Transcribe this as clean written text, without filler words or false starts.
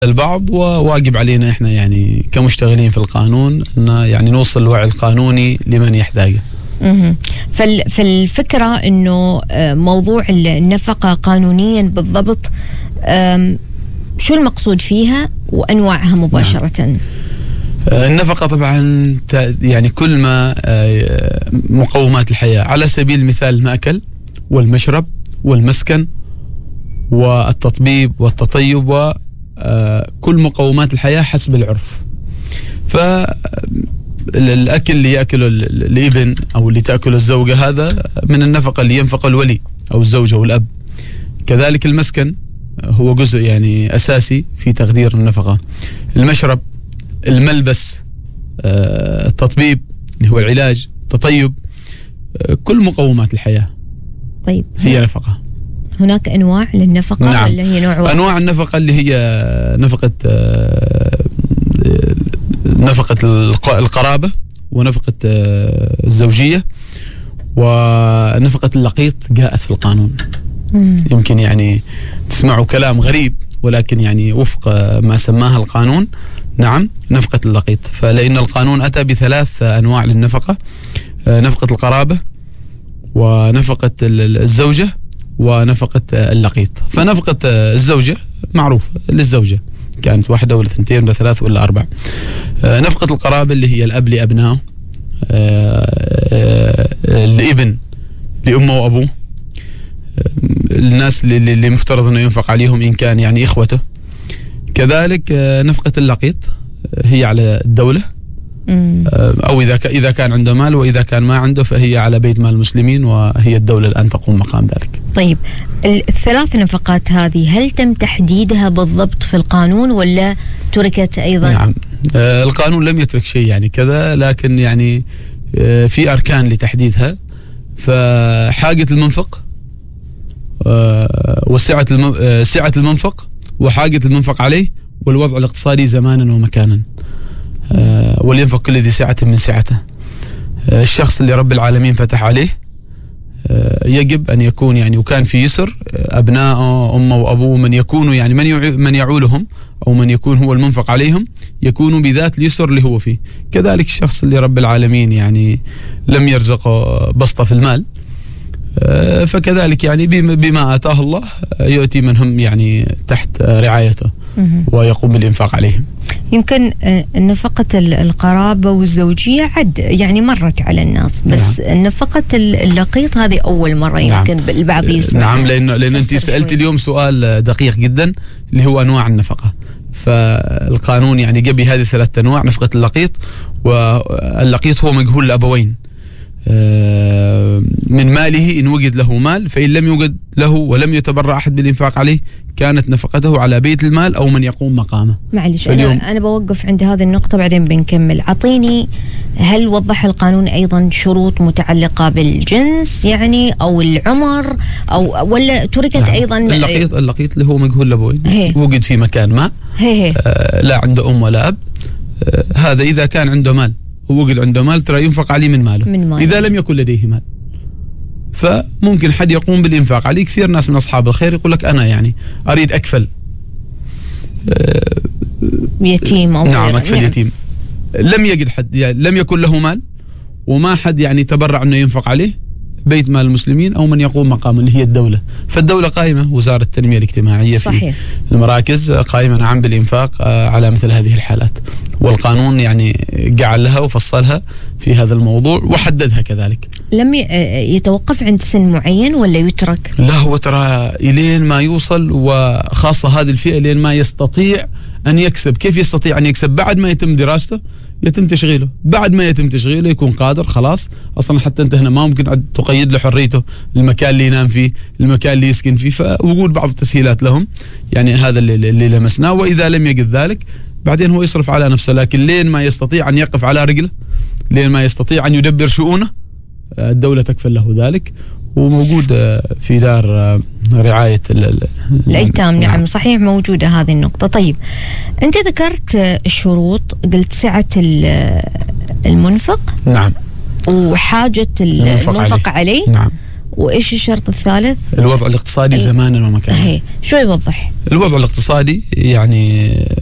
البعض، وواجب علينا احنا يعني كمشتغلين في القانون ان يعني نوصل الوعي القانوني لمن يحتاجه. فالفكرة انه موضوع النفقة قانونيا بالضبط شو المقصود فيها وانواعها مباشرة؟ نعم. النفقة طبعا يعني كل ما مقومات الحياة، على سبيل المثال المأكل والمشرب والمسكن والتطبيب والتطيب وكل مقومات الحياة حسب العرف. فالأكل اللي يأكله الابن أو اللي تأكله الزوجة هذا من النفقة اللي ينفق الولي أو الزوجة والأب. كذلك المسكن هو جزء يعني أساسي في تقدير النفقة. المشرب، الملبس، التطبيب اللي هو العلاج، التطيب، كل مقومات الحياة طيب هي نفقة. هناك أنواع للنفقة؟ نعم. ولا هي نوع واحد؟ أنواع النفقة اللي هي نفقة القرابة، ونفقة الزوجية، ونفقة اللقيط جاءت في القانون. يمكن يعني تسمعوا كلام غريب، ولكن يعني وفق ما سماها القانون نعم نفقة اللقيط. فلأن القانون أتى بثلاث أنواع للنفقة: نفقة القرابة، ونفقة الزوجة، ونفقة اللقيط. فنفقة الزوجة معروفة للزوجة، كانت واحدة ولا ثنتين ولا ثلاث ولا أربع. نفقة القرابة اللي هي الأب لأبنائه، الابن لأمه وأبوه، الناس اللي مفترض أنه ينفق عليهم إن كان يعني إخوته. كذلك نفقة اللقيط هي على الدولة، أو إذا كان عنده مال، وإذا كان ما عنده فهي على بيت مال المسلمين، وهي الدولة الآن تقوم مقام ذلك. طيب الثلاث نفقات هذه هل تم تحديدها بالضبط في القانون ولا تركت أيضا؟ نعم، القانون لم يترك شيء يعني كذا، لكن يعني في أركان لتحديدها. فحاجة المنفق، وسعة المنفق، وحاجة المنفق عليه، والوضع الاقتصادي زمانا ومكانا. ولينفق كل ذي سعة من سعته. الشخص اللي رب العالمين فتح عليه يجب أن يكون يعني، وكان في يسر، أبناءه أمه وأبوه من يكونوا يعني من يعولهم أو من يكون هو المنفق عليهم يكونوا بذات اليسر اللي هو فيه. كذلك الشخص اللي رب العالمين يعني لم يرزقه بسطة في المال، فكذلك يعني بما آتاه الله يؤتي من هم يعني تحت رعايته ويقوم بالإنفاق عليهم. يمكن نفقة القرابة والزوجية عد يعني مرت على الناس، بس نعم. نفقة اللقيط هذه أول مرة يمكن نعم. البعض يسمع. نعم، لأن أنت سألت اليوم سؤال دقيق جدا اللي هو أنواع النفقة. فالقانون يعني جاب هذه ثلاثة أنواع: نفقة اللقيط، واللقيط هو مجهول الأبوين من ماله إن وجد له مال، فإن لم يوجد له ولم يتبرع أحد بالإنفاق عليه كانت نفقته على بيت المال أو من يقوم مقامه. معلش أنا بوقف عند هذه النقطة بعدين بنكمل. أعطيني، هل وضح القانون أيضا شروط متعلقة بالجنس يعني أو العمر أو ولا تركت نعم. أيضا اللقيط اللي هو مجهول الأبوين وجد في مكان ما لا عنده أم ولا أب، هذا إذا كان عنده مال ووجد عنده مال ترى ينفق عليه من ماله. إذا لم يكن لديه مال فممكن حد يقوم بالإنفاق عليه. كثير ناس من أصحاب الخير يقول لك أنا يعني أريد أكفل يتيم أو نعم أكفل نعم. يتيم لم يجد حد يعني لم يكن له مال وما حد يعني تبرع أنه ينفق عليه، بيت مال المسلمين أو من يقوم مقام اللي هي الدولة. فالدولة قائمة، وزارة التنمية الاجتماعية صحيح. في المراكز قائمة نعم بالإنفاق على مثل هذه الحالات، والقانون يعني جعل لها وفصلها في هذا الموضوع وحددها كذلك. لم يتوقف عند سن معين ولا يترك؟ لا، هو ترى إلين ما يوصل، وخاصة هذه الفئة إلين ما يستطيع أن يكسب. كيف يستطيع أن يكسب؟ بعد ما يتم دراسته يتم تشغيله، بعد ما يتم تشغيله يكون قادر خلاص. أصلا حتى أنت هنا ما ممكن تقيد له حريته، المكان اللي ينام فيه، المكان اللي يسكن فيه، فوجود بعض التسهيلات لهم يعني هذا اللي لمسناه. وإذا لم يجد ذلك بعدين هو يصرف على نفسه، لكن لين ما يستطيع أن يقف على رجله، لين ما يستطيع أن يدبر شؤونه، الدولة تكفل له ذلك، وموجود في دار رعاية الأيتام. نعم صحيح موجودة هذه النقطة. طيب أنت ذكرت الشروط، قلت سعة المنفق نعم، وحاجة المنفق عليه. نعم، وإيش الشرط الثالث؟ الوضع الاقتصادي زمانا ومكانا. شو يوضح؟ الوضع الاقتصادي يعني